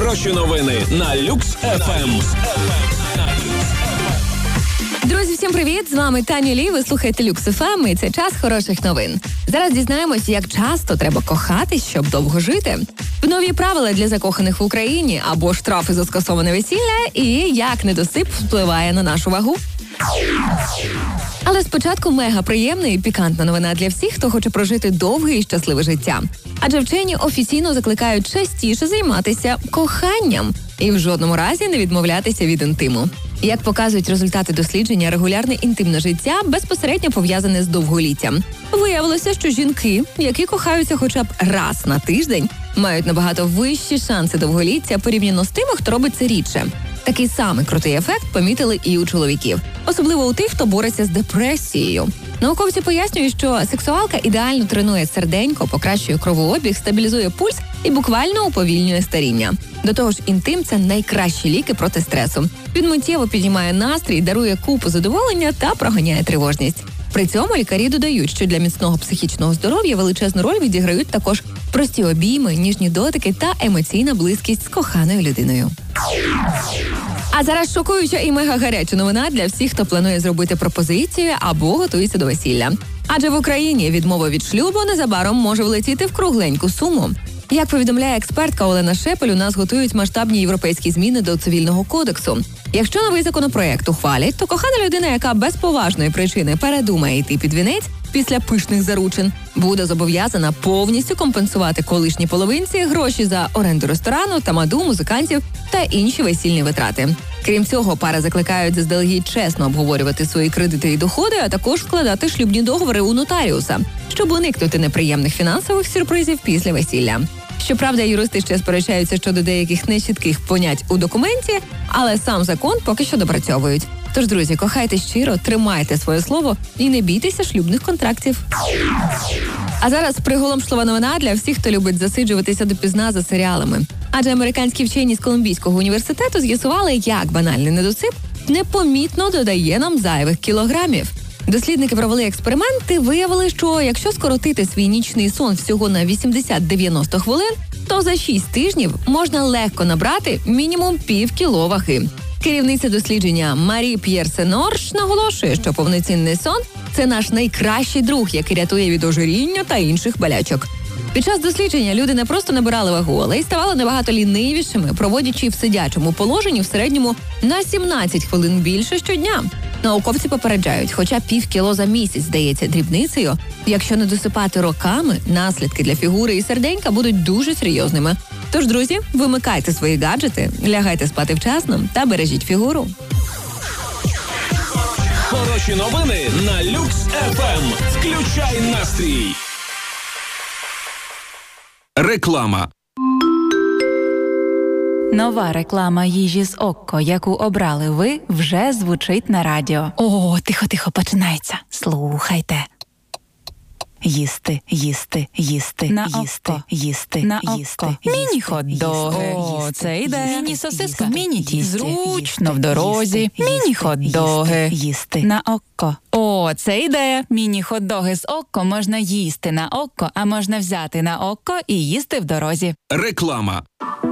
Хороші новини на Люкс ФМ. Друзі, всім привіт! З вами Таня Лі, ви слухаєте Люкс ФМ, і це час хороших новин. Зараз дізнаємось, як часто треба кохатись, щоб довго жити. Нові правила для закоханих в Україні, або штрафи за скасоване весілля, і як недосип впливає на нашу вагу. Але спочатку мега приємна і пікантна новина для всіх, хто хоче прожити довге і щасливе життя. Адже вчені офіційно закликають частіше займатися коханням і в жодному разі не відмовлятися від інтиму. Як показують результати дослідження, регулярне інтимне життя безпосередньо пов'язане з довголіттям. Виявилося, що жінки, які кохаються хоча б раз на тиждень, мають набагато вищі шанси довголіття порівняно з тими, хто робить це рідше. Такий самий крутий ефект помітили і у чоловіків. Особливо у тих, хто бореться з депресією. Науковці пояснюють, що сексуалка ідеально тренує серденько, покращує кровообіг, стабілізує пульс і буквально уповільнює старіння. До того ж, інтим – це найкращі ліки проти стресу. Він миттєво піднімає настрій, дарує купу задоволення та проганяє тривожність. При цьому лікарі додають, що для міцного психічного здоров'я величезну роль відіграють також прості обійми, ніжні дотики та емоційна близькість з коханою людиною. А зараз шокуюча і мега гаряча новина для всіх, хто планує зробити пропозицію або готується до весілля. Адже в Україні відмова від шлюбу незабаром може влетіти в кругленьку суму. Як повідомляє експертка Олена Шепель, у нас готують масштабні європейські зміни до Цивільного кодексу. Якщо новий законопроект ухвалять, то кохана людина, яка без поважної причини передумає йти під вінець після пишних заручин, буде зобов'язана повністю компенсувати колишній половинці гроші за оренду ресторану, тамаду, музикантів та інші весільні витрати. Крім цього, пари закликають заздалегідь чесно обговорювати свої кредити і доходи, а також складати шлюбні договори у нотаріуса, щоб уникнути неприємних фінансових сюрпризів після весілля. Щоправда, юристи ще сперечаються щодо деяких нечітких понять у документі, але сам закон поки що допрацьовують. Тож, друзі, кохайте щиро, тримайте своє слово і не бійтеся шлюбних контрактів. А зараз приголомшлива новина для всіх, хто любить засиджуватися допізна за серіалами. Адже американські вчені з Колумбійського університету з'ясували, як банальний недосип непомітно додає нам зайвих кілограмів. Дослідники провели експеримент і виявили, що якщо скоротити свій нічний сон всього на 80-90 хвилин, то за 6 тижнів можна легко набрати мінімум пів кіло ваги. Керівниця дослідження Марі П'єр Сенорш наголошує, що повноцінний сон – це наш найкращий друг, який рятує від ожиріння та інших болячок. Під час дослідження люди не просто набирали вагу, але й ставали набагато лінивішими, проводячи в сидячому положенні в середньому на 17 хвилин більше щодня. Науковці попереджають, хоча пів кіло за місяць здається дрібницею, якщо не досипати роками, наслідки для фігури і серденька будуть дуже серйозними. Тож, друзі, вимикайте свої гаджети, лягайте спати вчасно та бережіть фігуру. Хороші новини на Люкс ФМ. Включай настрій. Реклама. Нова реклама їжі з Окко, яку обрали ви, вже звучить на радіо. О, тихо-тихо, починається. Слухайте. Їсти, їсти, їсти, на їсти, Окко. Їсти, на їсти. Окко. Міні-хот-доги. О, це ідея. Міні-сосиска. Міні-тісті. Зручно в дорозі. Міні-хот-доги. Їсти. На Окко. О, це ідея. Міні-хот-доги з Окко можна їсти на Окко, а можна взяти на Окко і їсти в дорозі. Реклама.